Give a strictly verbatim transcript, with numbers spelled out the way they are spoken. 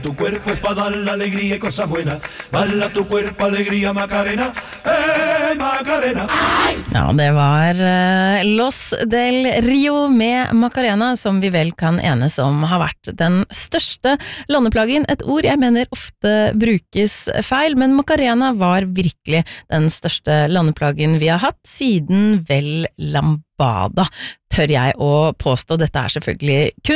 Tu cuerpo es para dar la alegría y cosas buenas. Bala tu cuerpo, alegría, Macarena. Eh, Macarena. Ja, det var uh, Los del Rio med Macarena, som vi vel kan enes om har vært den største landeplagen. Et ord jeg mener ofte brukes feil, men Macarena var virkelig den største landeplagen vi har hatt siden vel Lambada, tør jeg å påstå. Dette er selvfølgelig kun